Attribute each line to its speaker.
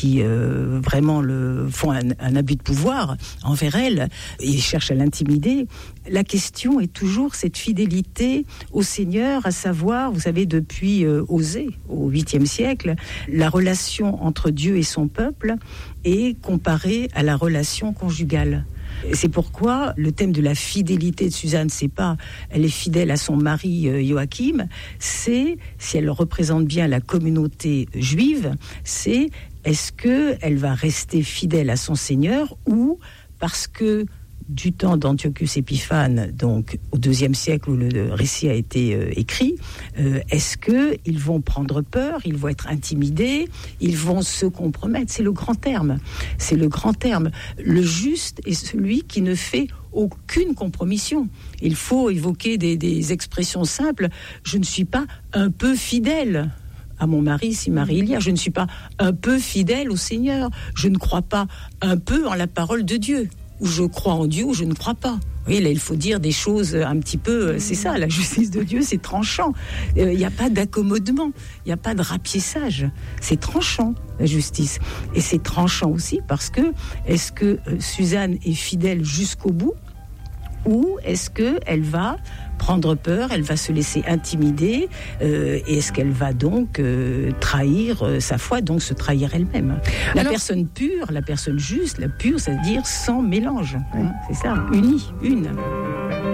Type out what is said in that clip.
Speaker 1: qui vraiment font un abus de pouvoir envers elle et cherchent à l'intimider. La question est toujours cette fidélité au Seigneur, à savoir, vous savez, depuis Osée, au 8e siècle, la relation entre Dieu et son peuple est comparée à la relation conjugale. C'est pourquoi le thème de la fidélité de Suzanne, c'est pas elle est fidèle à son mari Joachim, c'est, si elle représente bien la communauté juive, c'est est-ce qu'elle va rester fidèle à son Seigneur ou parce que du temps d'Antiochus Épiphane, donc au IIe siècle où le récit a été écrit, est-ce qu'ils vont prendre peur, ils vont être intimidés, ils vont se compromettre? C'est le grand terme. C'est le grand terme. Le juste est celui qui ne fait aucune compromission. Il faut évoquer des expressions simples. Je ne suis pas un peu fidèle à mon mari, si mari il y a. Je ne suis pas un peu fidèle au Seigneur. Je ne crois pas un peu en la parole de Dieu. Ou je crois en Dieu ou je ne crois pas. Vous voyez, là, il faut dire des choses un petit peu... C'est ça, la justice de Dieu, c'est tranchant. Il n'y a pas d'accommodement, il n'y a pas de rapiessage. C'est tranchant, la justice. Et c'est tranchant aussi parce que, est-ce que Suzanne est fidèle jusqu'au bout ou est-ce qu'elle va prendre peur, elle va se laisser intimider et est-ce qu'elle va donc trahir sa foi, donc se trahir elle-même? La personne pure, la personne juste, la pure, c'est-à-dire sans mélange. Hein, c'est ça, unie, une.